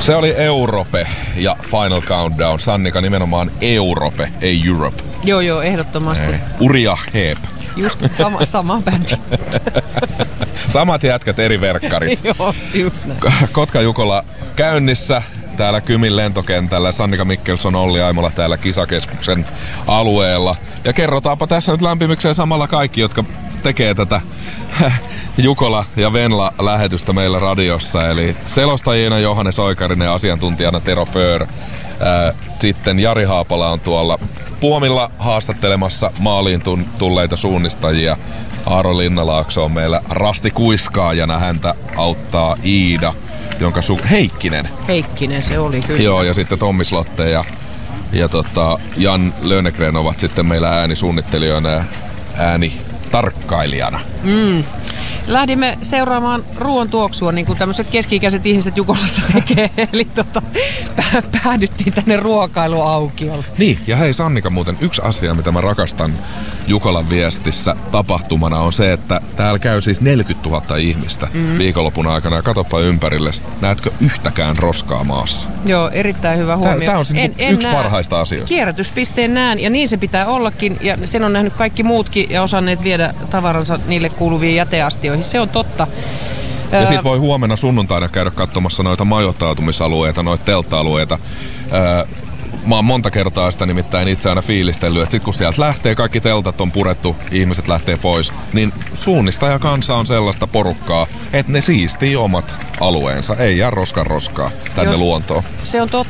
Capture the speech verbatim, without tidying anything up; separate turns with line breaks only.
Se oli Europe ja Final Countdown. Sannika nimenomaan Europe, ei Europe.
Joo, joo, ehdottomasti. Ei.
Uria Heep.
Just sama, sama bändi.
Samat jätkät, eri verkkarit.
Joo, just näin.
Kotka Jukola käynnissä täällä Kymin lentokentällä. Sannika Mikkelson, Olli Aimola täällä kisakeskuksen alueella. Ja kerrotaanpa tässä nyt lämpimikseen samalla kaikki, jotka tekee tätä Jukola ja Venla lähetystä meillä radiossa. Eli selostajina Johannes Oikarinen ja asiantuntijana Tero Föör. Sitten Jari Haapala on tuolla puomilla haastattelemassa maaliin tulleita suunnistajia. Aaro Linnalaakso on meillä rastikuiskaajana. Häntä auttaa Iida, jonka su- Heikkinen.
Heikkinen se oli kyllä.
Joo, ja sitten Tommi Slotte ja, ja tota, Jan Lönnegren ovat sitten meillä äänisuunnittelijoina ja äänitarkkailijana.
Mm. Lähdimme seuraamaan ruoan tuoksua, niin kuin tämmöiset keski-ikäiset ihmiset Jukolassa tekee. Eli tota, päädyttiin tänne ruokailuaukiolle.
Niin, ja hei Sannika, muuten yksi asia, mitä mä rakastan Jukolan viestissä tapahtumana on se, että täällä käy siis neljäkymmentätuhatta ihmistä mm-hmm. viikonlopun aikana. Ja katoppa ympärilles, näetkö yhtäkään roskaa maassa?
Joo, erittäin hyvä huomio.
Tämä on siis en, en yksi näe. Parhaista asioista.
Kierrätyspisteen näen, ja niin se pitää ollakin. Ja sen on nähnyt kaikki muutkin ja osanneet viedä tavaransa niille kuuluviin jäteastioihin. Se on totta.
Ja sit voi huomenna sunnuntaina käydä katsomassa noita majoittautumisalueita, noita teltta-alueita. Mä oon monta kertaa sitä nimittäin itse aina fiilistellyt, että sit kun sieltä lähtee, kaikki teltat on purettu, ihmiset lähtee pois, niin suunnistajakansa on sellaista porukkaa, että ne siistii omat alueensa, ei jää roskan roskaa tänne
Joo,
luontoon.
Se on totta.